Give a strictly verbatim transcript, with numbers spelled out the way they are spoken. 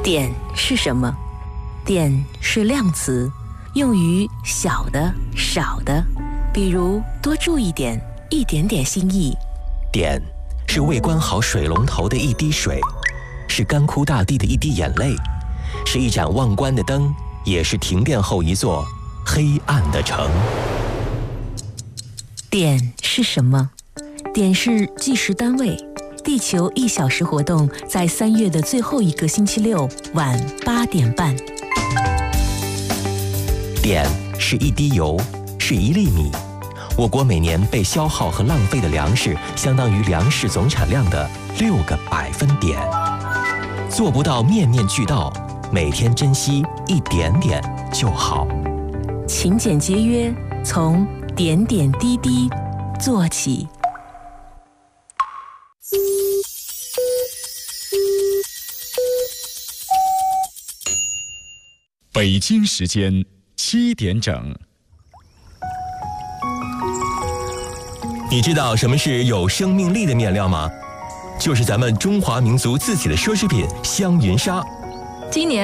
点是什么？点是量词，用于小的、少的，比如多注意点、一点点心意。 点是未关好水龙头的一滴水，是干枯大地的一滴眼泪，是一盏忘关的灯，也是停电后一座黑暗的城。 点是什么？点是计时单位。地球一小时活动在三月的最后一个星期六晚八点半。 点是一滴油，是一粒米。我国每年被消耗和浪费的粮食，相当于粮食总产量的六个百分点。做不到面面俱到，每天珍惜一点点就好。 勤俭节约，从点点滴滴做起。 北京时间七点整。 你知道什么是有生命力的面料吗？就是咱们中华民族自己的奢侈品香云纱。 今年